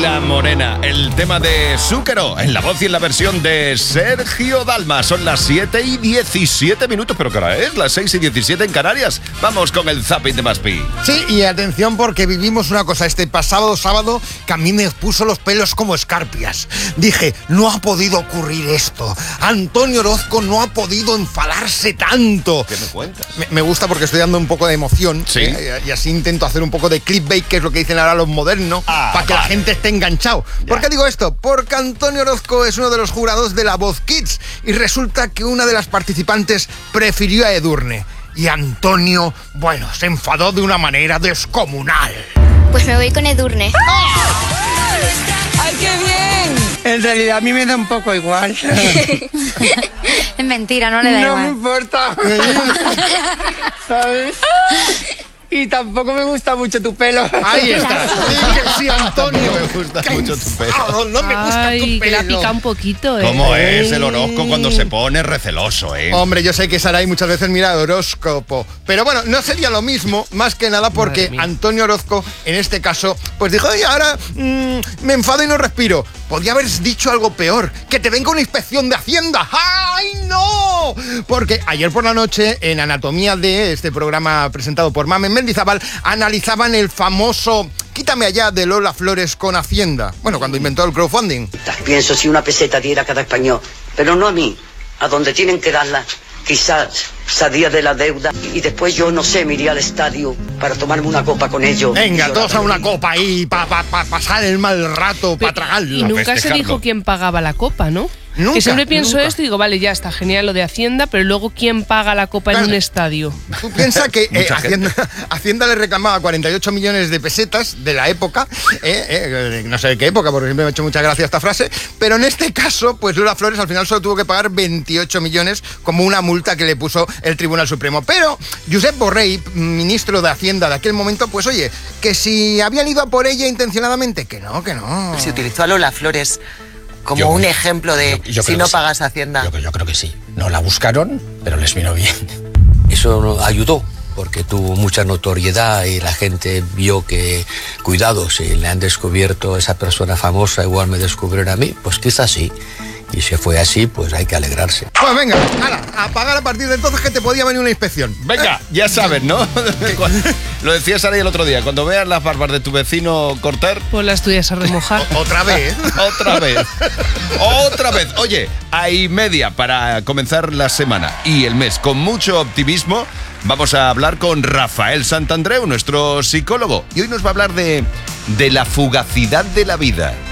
La Morena, el tema de Zúquero, en la voz y en la versión de Sergio Dalma. Son las 7:17, pero ¿qué hora es? Las 6:17 en Canarias. Vamos con el zapping de Maspi. Sí, y atención porque vivimos una cosa este pasado sábado que a mí me puso los pelos como escarpias. Dije, no ha podido ocurrir esto. Antonio Orozco no ha podido enfadarse tanto. ¿Qué me cuentas? Me gusta porque estoy dando un poco de emoción. Sí. Y así intento hacer un poco de clickbait, que es lo que dicen ahora los modernos, para que la gente esté enganchado. Ya. ¿Por qué digo esto? Porque Antonio Orozco es uno de los jurados de La Voz Kids y resulta que una de las participantes prefirió a Edurne. Y Antonio, bueno, se enfadó de una manera descomunal. Pues me voy con Edurne. ¡Ay, qué bien! En realidad a mí me da un poco igual. Es mentira, no le da No igual. me importa. ¿Sabes? Y tampoco me gusta mucho tu pelo. Ahí está. Sí, que sí, Antonio. Me gusta mucho tu pelo. No me gusta tu Ay, que la pelo. pica un poquito, ¿eh? ¿Cómo es el Orozco cuando se pone receloso, eh? Hombre, yo sé que Saray muchas veces mira el horóscopo, pero bueno, no sería lo mismo, más que nada porque Madre mía. Antonio Orozco, en este caso, pues dijo, oye, ahora me enfado y no respiro. Podría haber dicho algo peor, que te venga una inspección de Hacienda. ¡Ay, no! Porque ayer por la noche, en Anatomía de este programa presentado por Mamen Mendizábal, analizaban el famoso Quítame allá de Lola Flores con Hacienda. Bueno, cuando inventó el crowdfunding. Pienso si una peseta diera a cada español, pero no a mí, a donde tienen que darla. Quizás salía de la deuda y después yo, no sé, me iría al estadio para tomarme una copa con ellos. Venga, todos a una copa ahí, para pasar el mal rato, para tragarlo. Y nunca se festejarlo. dijo quién pagaba la copa, ¿no? Nunca, Que siempre pienso nunca. esto y digo, vale, ya está genial lo de Hacienda, pero luego ¿quién paga la copa Claro. en un estadio? Tú piensas que Mucha Hacienda le reclamaba 48 millones de pesetas de la época, no sé de qué época, porque siempre me ha hecho mucha gracia esta frase, pero en este caso, pues Lola Flores al final solo tuvo que pagar 28 millones como una multa que le puso el Tribunal Supremo. Pero Josep Borrell, ministro de Hacienda de aquel momento, pues oye, que si habían ido a por ella intencionadamente, que no. Se utilizó a Lola Flores como Yo- un ejemplo de yo si creo no que sí. pagas Hacienda. Yo creo que sí. No la buscaron, pero les vino bien. Eso ayudó, porque tuvo mucha notoriedad y la gente vio que, cuidado, si le han descubierto a esa persona famosa, igual me descubrieron a mí, pues quizás sí. Y si fue así, pues hay que alegrarse. Pues venga, a pagar a partir de entonces que te podía venir una inspección. Venga, ya sabes, ¿no? Lo decía Sara el otro día, cuando veas las barbas de tu vecino cortar, Pues las tuyas a remojar. Otra vez. otra vez. Oye, hay media para comenzar la semana y el mes con mucho optimismo. Vamos a hablar con Rafael Santandreu, nuestro psicólogo. Y hoy nos va a hablar de la fugacidad de la vida.